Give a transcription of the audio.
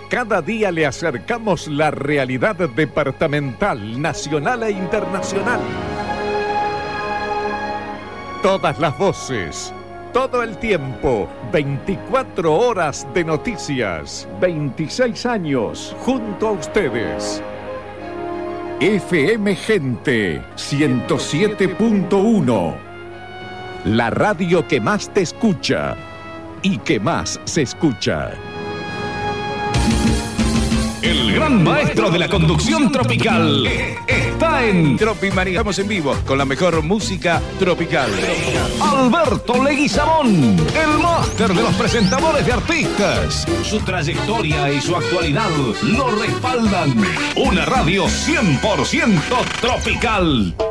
Cada día le acercamos la realidad departamental, nacional e internacional. Todas las voces, todo el tiempo, 24 horas de noticias, 26 años junto a ustedes. FM Gente 107.1, la radio que más te escucha y que más se escucha. El gran maestro de la conducción tropical está en Tropimaní. Estamos en vivo con la mejor música tropical. Alberto Leguizamón, el máster de los presentadores de artistas. Su trayectoria y su actualidad lo respaldan. Una radio 100% tropical.